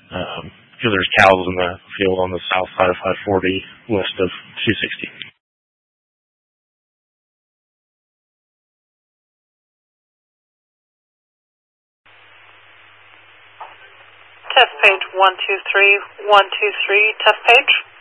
because there's cows in the field on the south side of 540 west of 260. Test page 123, 123, test page.